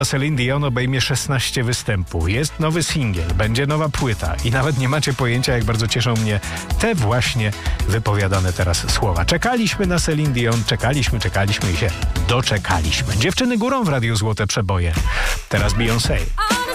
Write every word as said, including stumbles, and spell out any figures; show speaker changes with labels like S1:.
S1: Celine Dion obejmie szesnaście występów. Jest nowy singiel, będzie nowa płyta i nawet nie macie pojęcia, jak bardzo cieszą mnie te właśnie wypowiadane teraz słowa. Czekaliśmy na Celine Dion, czekaliśmy, czekaliśmy i się doczekaliśmy. Dziewczyny górą w Radiu Złote Przeboje. Teraz Beyoncé.